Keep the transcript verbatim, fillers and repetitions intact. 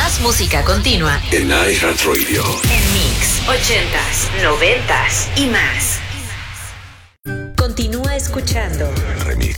Más música continua en iHeartRadio. En Mix, ochentas, noventas y más. Continúa escuchando Remix.